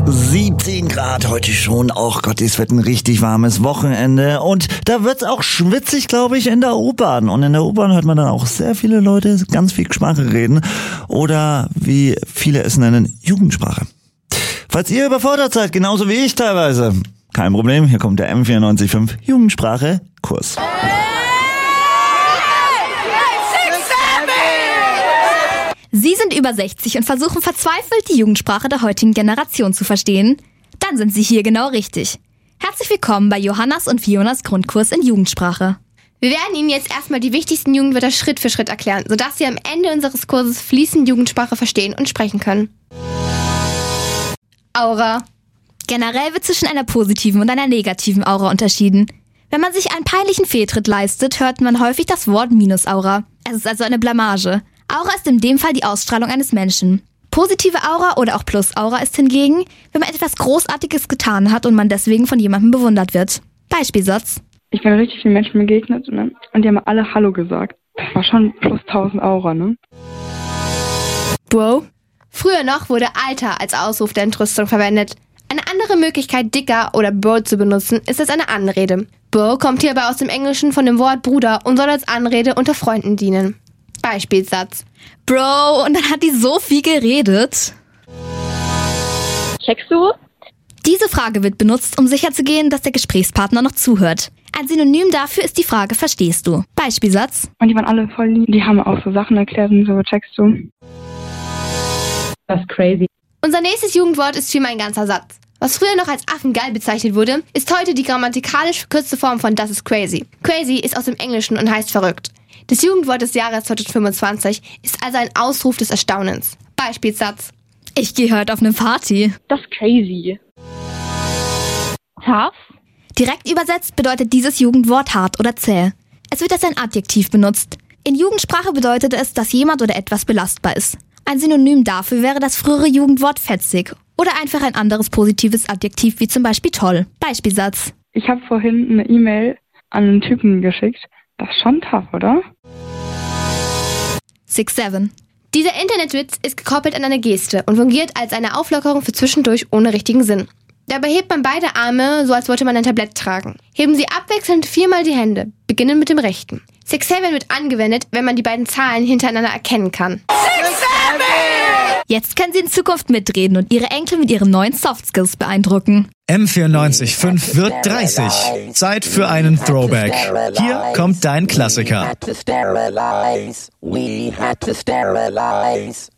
17 Grad heute schon. Och Gott, es wird ein richtig warmes Wochenende. Und da wird's auch schwitzig, glaube ich, in der U-Bahn. Und in der U-Bahn hört man dann auch sehr viele Leute ganz viel Sprache reden. Oder wie viele es nennen, Jugendsprache. Falls ihr überfordert seid, genauso wie ich teilweise, kein Problem, hier kommt der M94.5 Jugendsprache-Kurs. Sie sind über 60 und versuchen verzweifelt, die Jugendsprache der heutigen Generation zu verstehen? Dann sind Sie hier genau richtig. Herzlich willkommen bei Johannas und Fionas Grundkurs in Jugendsprache. Wir werden Ihnen jetzt erstmal die wichtigsten Jugendwörter Schritt für Schritt erklären, sodass Sie am Ende unseres Kurses fließend Jugendsprache verstehen und sprechen können. Aura. Generell wird zwischen einer positiven und einer negativen Aura unterschieden. Wenn man sich einen peinlichen Fehltritt leistet, hört man häufig das Wort Minusaura. Es ist also eine Blamage. Aura ist in dem Fall die Ausstrahlung eines Menschen. Positive Aura oder auch Plusaura ist hingegen, wenn man etwas Großartiges getan hat und man deswegen von jemandem bewundert wird. Beispielsatz. Ich bin richtig vielen Menschen begegnet, ne? Und die haben alle Hallo gesagt. Das war schon plus 1000 Aura, ne? Bro. Früher noch wurde Alter als Ausruf der Entrüstung verwendet. Eine andere Möglichkeit, Dicker oder Bro zu benutzen, ist als eine Anrede. Bro kommt hierbei aus dem Englischen von dem Wort Bruder und soll als Anrede unter Freunden dienen. Beispielsatz. Bro, und dann hat die so viel geredet. Checkst du? Diese Frage wird benutzt, um sicherzugehen, dass der Gesprächspartner noch zuhört. Ein Synonym dafür ist die Frage, verstehst du? Beispielsatz. Und die waren alle voll lieb. Die haben auch so Sachen erklärt und so, checkst du? Das ist crazy. Unser nächstes Jugendwort ist vielmehr ein ganzer Satz. Was früher noch als affengeil bezeichnet wurde, ist heute die grammatikalisch verkürzte Form von das ist crazy. Crazy ist aus dem Englischen und heißt verrückt. Das Jugendwort des Jahres 2025 ist also ein Ausruf des Erstaunens. Beispielsatz. Ich gehe heute auf eine Party. Das ist crazy. Tough? Direkt übersetzt bedeutet dieses Jugendwort hart oder zäh. Es wird als ein Adjektiv benutzt. In Jugendsprache bedeutet es, dass jemand oder etwas belastbar ist. Ein Synonym dafür wäre das frühere Jugendwort fetzig oder einfach ein anderes positives Adjektiv wie zum Beispiel toll. Beispielsatz. Ich habe vorhin eine E-Mail an einen Typen geschickt. Das ist schon tough, oder? 6-7. Dieser Internetwitz ist gekoppelt an eine Geste und fungiert als eine Auflockerung für zwischendurch ohne richtigen Sinn. Dabei hebt man beide Arme, so als wollte man ein Tablett tragen. Heben Sie abwechselnd 4-mal die Hände, beginnend mit dem rechten. 6-7 wird angewendet, wenn man die beiden Zahlen hintereinander erkennen kann. 6-7! Jetzt können Sie in Zukunft mitreden und Ihre Enkel mit Ihren neuen Softskills beeindrucken. M94.5 wird 30. Zeit für einen Throwback. Hier kommt dein Klassiker. We had to sterilize.